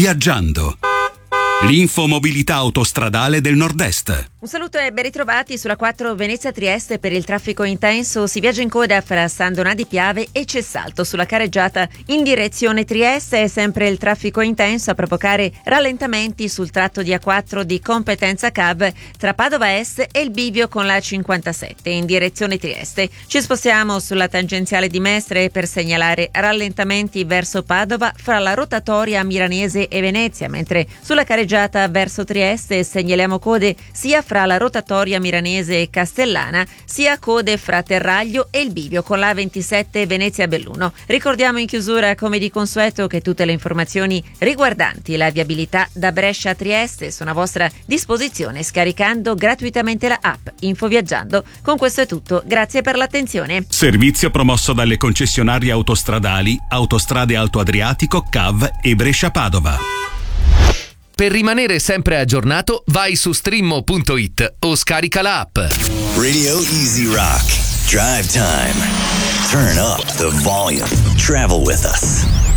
Viaggiando. L'infomobilità autostradale del Nord-Est. Un saluto e ben ritrovati sulla 4 Venezia-Trieste. Per il traffico intenso si viaggia in coda fra San Donà di Piave e Cessalto. Sulla carreggiata in direzione Trieste è sempre il traffico intenso a provocare rallentamenti sul tratto di A4 di competenza CAV tra Padova Est e il bivio con la 57 in direzione Trieste. Ci spostiamo sulla tangenziale di Mestre per segnalare rallentamenti verso Padova fra la rotatoria Milanese e Venezia, mentre sulla carreggiata verso Trieste segnaliamo code sia fra la rotatoria Milanese e Castellana, sia code fra Terraglio e il bivio con la 27 Venezia-Belluno. Ricordiamo in chiusura, come di consueto, che tutte le informazioni riguardanti la viabilità da Brescia a Trieste sono a vostra disposizione scaricando gratuitamente la app Infoviaggiando. Con questo è tutto, grazie per l'attenzione. Servizio promosso dalle concessionarie autostradali Autostrade Alto Adriatico, CAV e Brescia-Padova. Per rimanere sempre aggiornato, vai su streammo.it o scarica la app. Radio Easy Rock. Drive time. Turn up the volume. Travel with us.